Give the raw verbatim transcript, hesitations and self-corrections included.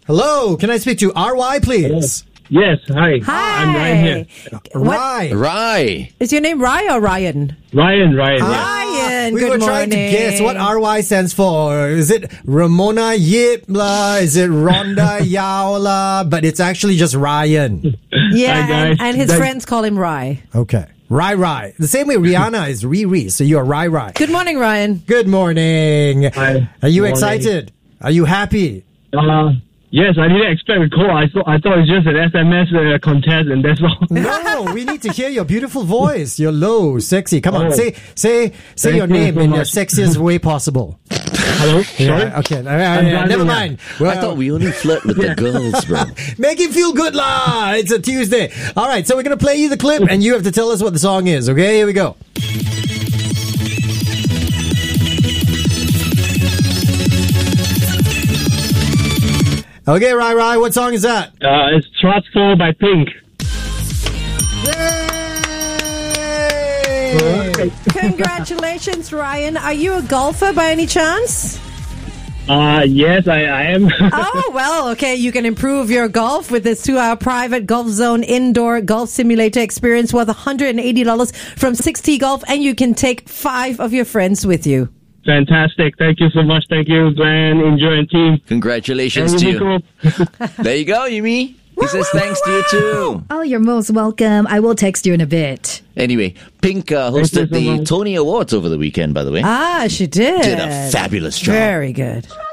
Hello, can I speak to R Y, please? Yes, hi. Hi. I'm Ryan here. Rye. Rye. Is your name Ryan or Ryan? Ryan, Ryan. yeah. Ryan, We good were morning. trying to guess what R Y stands for. Is it Ramona Yip la? Is it Rhonda Yao la? But it's actually just Ryan. Yeah, Hi, guys. and, and his That- friends call him Rye. Okay. Rai Rai. The same way Rihanna is Riri. So you're Rai Rai. Good morning, Ryan. Good morning. Hi. Are you Morning. excited? Are you happy? Uh, yes, I didn't expect a call. I thought I thought it was just an S M S uh, contest, and that's all. No, we need to hear your beautiful voice. You're low, sexy. Come on, Oh. say say say Thank your you name so in the much. sexiest way possible. Hello. Sorry. Yeah, okay. Uh, uh, I'm yeah, driving never now. mind. Well, I thought we only flirt with the girls, bro. make him feel good, lah. It's a Tuesday. All right, so we're gonna play you the clip, and you have to tell us what the song is. Okay, here we go. Okay, Rai Rai, what song is that? Uh, it's Trustful by Pink. Yay! Congratulations, Ryan. Are you a golfer by any chance? Uh, yes, I, I am. Oh, well, okay. You can improve your golf with this two-hour private Golf Zone indoor golf simulator experience worth one hundred eighty dollars from six T Golf, and you can take five of your friends with you. Fantastic. Thank you so much. Thank you, Glenn, Enjoy, and team. Congratulations Thank to you, you. Nico. There you go, Yumi. He says thanks to you too. Oh, you're most welcome. I will text you in a bit. Anyway, Pink uh, Thank you hosted so the much. Tony Awards over the weekend, by the way. Ah, she did. Did a fabulous job. Very good.